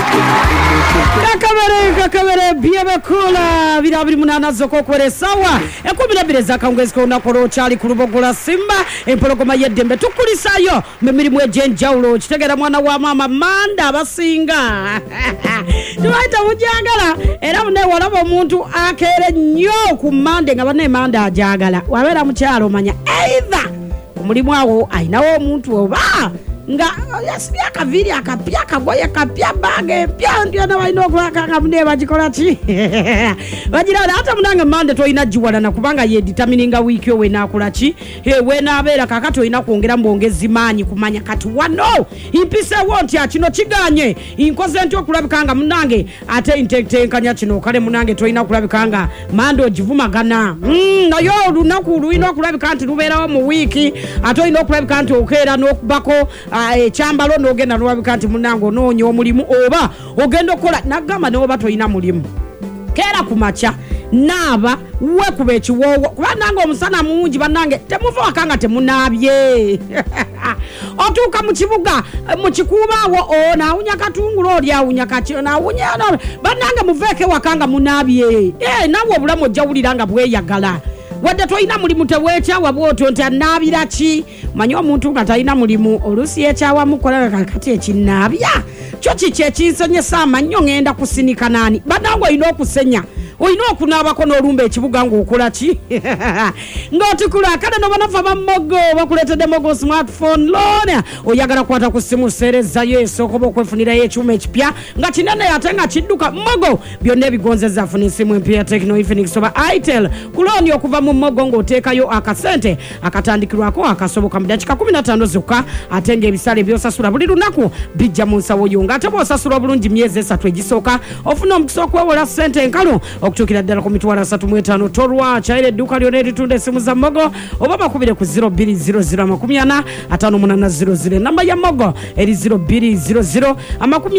kakabere biebe kula birabiri munana zoko kwere sawa ekubira bireza kangwezi ko nakoro chali kulubogula simba empologoma yedembe tukulisayo memirimu ejenjaulo kitegera mwana wa mama manda abasinga tubaita mujagala era mune walabo omuntu akere nnyo ku mande nga bane manda ajagala wabera mukyalo manya either omulimu awo ayinawo omuntu oba nga yasibya kaviri akapya kagoye kapya bage pya ndio na waino kwaka mune bagikola chi bagira hata munange mande to inajiwala na kubanga ye determininga week yo wena akula chi we na abera kakato ina kuongera mbongezi manyi kumanya kati wano impise wonti akino kiganye inkoze ntyo kulabikanga munange ate intenkanya kino kale munange to ina kulabikanga mando jivumagana nayo lunaku luino kulabika nti luberawo mu wiki ato ina kulabika nti okera nokubako chambalo nogenda nwabikati munango nonyo omulimu oba ogenda okola nagamba ne oba toyina mulimu kera kumacha naba we kubechiwowo kubananga omusana mungi banange temuva wakanga temunabye otuka mu kibuga mu kikubawo ona unya katungulo oli awunya kachyo na unya bananga muveke wakanga munabye nawo obulamu jawuliranga bweyagala wadde toyina mulimu tewecha wabwoto nti anabira ki manyo omuntu ngatalina mulimu olusi echawa mukola kakati ekinabya kyo kiche kinsonyesa amanyo ngenda kusinika nani banango ino okusenya oyina okunabako n'olumba ekibuga ng'okola ki ng'otukula kada no banafa bammogo bakuletedde mogo smartphone loan oyagala kwata ku simu serezayo esookoba okwefunirayo ekyuma ekipya nga kinene ate nga kidduka mmogo byonna ebigonzeza afuna esimu empya ya Tecno Infinix oba Itel ku loan okuva mu mmogo ng'oteekayo akasente akatandikirwako akasoboka mu dakika 15 zokka ate ng'ebisale byosasula buli lunaku bijja mu nsawo yo ng'ate bw'osasula obulungi myezi 3 egisooka ofuna omukisa okwewola ssente enkalu okutukira ddala ku mitwalo 35 tolwa chaire edduuka lyonna eritunda essimu za mmogo oba bakubire ku 0200 40 5800 namba ya mmogo eri 0200